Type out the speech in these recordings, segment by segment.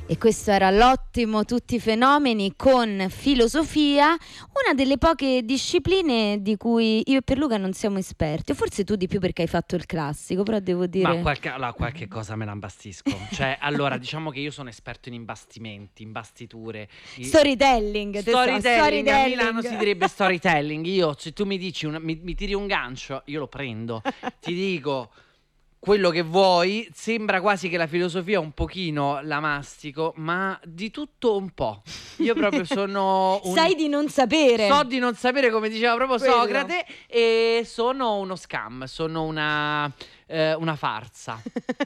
E questo era l'ottimo Tutti i fenomeni con filosofia, una delle poche discipline di cui io e Pierluca non siamo esperti, o forse tu di più perché hai fatto il classico, però devo dire... Ma qualche cosa me la imbastisco. Cioè, allora, diciamo che io sono esperto in imbastimenti, imbastiture. Storytelling, Storytelling, a Milano si direbbe storytelling. Io, se tu mi dici, mi tiri un gancio, io lo prendo. Ti dico quello che vuoi, sembra quasi che la filosofia un pochino la mastico, ma di tutto un po'. Io proprio sono Sai di non sapere. So di non sapere, come diceva proprio Quello. Socrate, e sono uno scam, sono una farsa.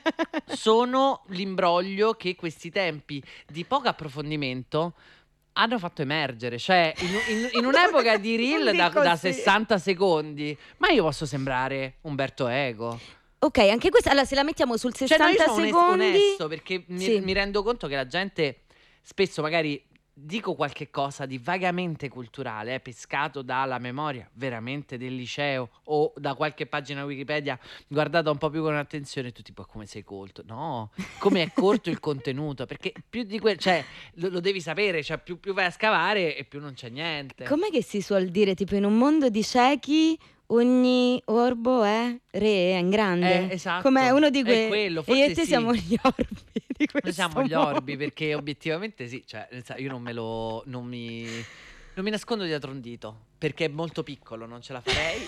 Sono l'imbroglio che questi tempi di poco approfondimento hanno fatto emergere. Cioè, in un'epoca di reel da 60 secondi, ma io posso sembrare Umberto Eco. Ok, anche questa, allora se la mettiamo sul 60 Cioè, no, io sono secondi... onesto, perché Sì. mi rendo conto che la gente spesso magari dico qualche cosa di vagamente culturale, pescato dalla memoria veramente del liceo o da qualche pagina Wikipedia guardata un po' più con attenzione, e tu tipo come sei colto? No, come è corto il contenuto, perché più di quel, cioè lo devi sapere, cioè più vai a scavare e più non c'è niente. Com'è che si suol dire, tipo in un mondo di ciechi ogni orbo è re, è in grande? Esatto. Come uno di È quello, e io e forse te sì. siamo gli orbi di questo Noi siamo gli orbi, mondo. perché obiettivamente sì, cioè io non mi nascondo dietro un dito, perché è molto piccolo, non ce la farei.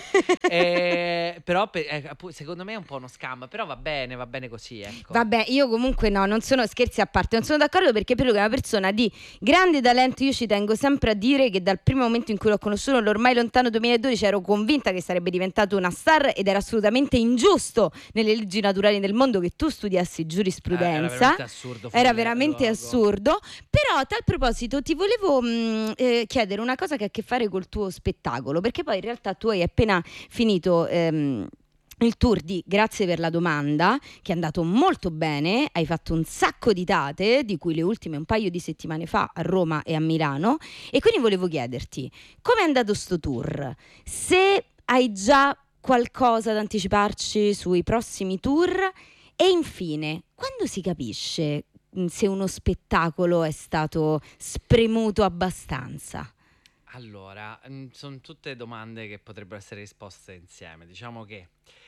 Però secondo me è un po' uno scam, però va bene così, ecco. Vabbè, io comunque no, non sono, scherzi a parte, non sono d'accordo, perché Pierluca è una persona di grande talento. Io ci tengo sempre a dire che dal primo momento in cui l'ho conosciuto, l'ormai lontano 2012, ero convinta che sarebbe diventato una star, ed era assolutamente ingiusto nelle leggi naturali del mondo che tu studiassi giurisprudenza. Era veramente assurdo. Era veramente assurdo. Però a tal proposito ti volevo chiedere una cosa che ha a che fare col tuo spettacolo, perché poi in realtà tu hai appena finito il tour di Grazie per la domanda, che è andato molto bene, hai fatto un sacco di date, di cui le ultime un paio di settimane fa a Roma e a Milano, e quindi volevo chiederti come è andato sto tour, se hai già qualcosa da anticiparci sui prossimi tour, e infine quando si capisce se uno spettacolo è stato spremuto abbastanza. Allora, sono tutte domande che potrebbero essere risposte insieme. Diciamo che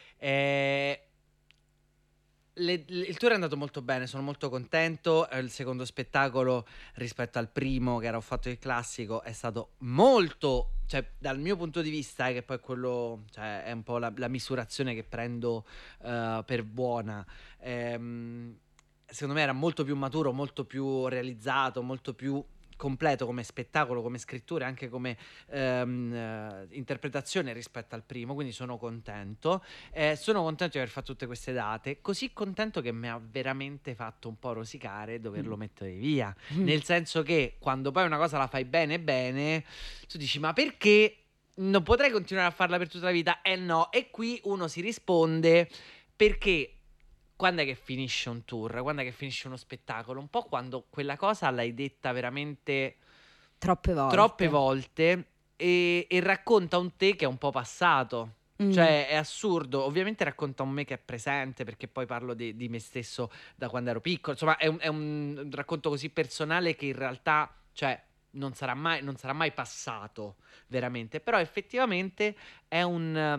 il tour è andato molto bene, sono molto contento. Il secondo spettacolo rispetto al primo, che era Ho fatto il classico, è stato molto, cioè dal mio punto di vista, che poi quello, cioè, è un po' la misurazione che prendo per buona. Secondo me era molto più maturo, molto più realizzato, molto più completo come spettacolo, come scrittura, anche come interpretazione rispetto al primo, quindi sono contento. Sono contento di aver fatto tutte queste date, così contento che mi ha veramente fatto un po' rosicare doverlo mettere via, nel senso che quando poi una cosa la fai bene bene, tu dici ma perché non potrei continuare a farla per tutta la vita? No, e qui uno si risponde perché quando è che finisce un tour? Quando è che finisce uno spettacolo? Un po' quando quella cosa l'hai detta veramente troppe volte e racconta un te che è un po' passato. Cioè è assurdo, ovviamente racconta un me che è presente, perché poi parlo di me stesso da quando ero piccolo. Insomma è un racconto così personale che in realtà, cioè, non sarà mai passato veramente. Però effettivamente è un...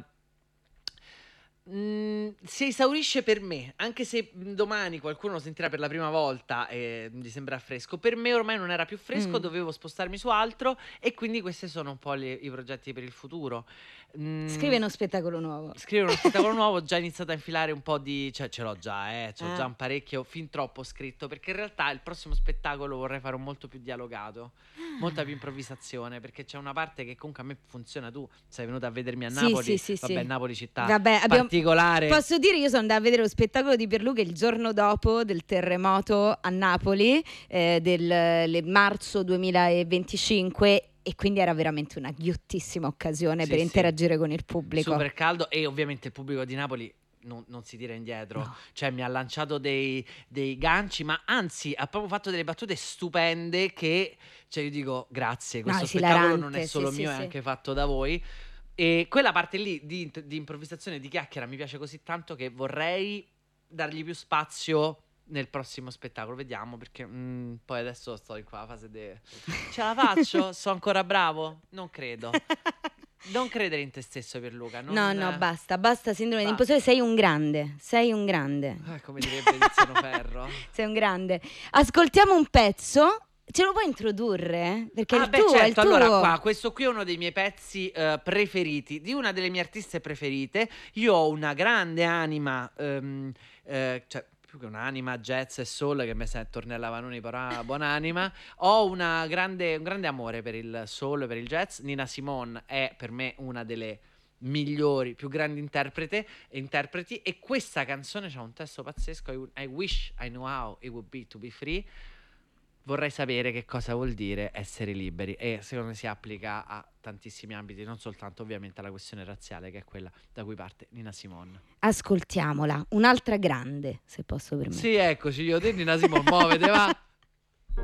si esaurisce per me, anche se domani qualcuno lo sentirà per la prima volta e gli sembra fresco. Per me ormai non era più fresco, dovevo spostarmi su altro, e quindi questi sono un po' i progetti per il futuro. Scrive uno spettacolo nuovo. Scrivere uno spettacolo nuovo, ho già iniziato a infilare un po' di... cioè ce l'ho già, c'ho già un parecchio, fin troppo scritto, perché in realtà il prossimo spettacolo vorrei fare un molto più dialogato, molta più improvvisazione, perché c'è una parte che comunque a me funziona. Tu sei venuta a vedermi a Napoli, vabbè, Napoli città particolare. Posso dire, io sono andata a vedere lo spettacolo di Pierluca il giorno dopo del terremoto a Napoli, del marzo 2025, e quindi era veramente una ghiottissima occasione per interagire con il pubblico. Super caldo, e ovviamente il pubblico di Napoli non si tira indietro. No. Cioè mi ha lanciato dei ganci, ma anzi ha proprio fatto delle battute stupende che, cioè io dico grazie, questo spettacolo non è solo mio, è anche fatto da voi. E quella parte lì di improvvisazione, di chiacchiera mi piace così tanto che vorrei dargli più spazio nel prossimo spettacolo, vediamo, perché poi adesso sto in qua fase ce la faccio? Sono ancora bravo? Non credo. Non credere in te stesso, Pierluca. No, basta sindrome Basta. d'impostore, sei un grande. Come direbbe Tiziano Ferro. Sei un grande. Ascoltiamo un pezzo. Ce lo puoi introdurre? Perché il tuo, certo. è il tuo. Allora, qua, questo qui è uno dei miei pezzi preferiti, di una delle mie artiste preferite. Io ho una grande anima, cioè più che un'anima jazz e soul, che mi sento Ornella Vanoni, però buonanima. Ho un grande amore per il soul, per il jazz. Nina Simone è per me una delle migliori, più grandi interpreti, e questa canzone c'ha un testo pazzesco. I wish I knew how it would be to be free. Vorrei sapere che cosa vuol dire essere liberi, e secondo me si applica a tantissimi ambiti, non soltanto ovviamente alla questione razziale, che è quella da cui parte Nina Simone. Ascoltiamola, un'altra grande, se posso permettere. Sì, eccoci, io te Nina Simone, muovete, va.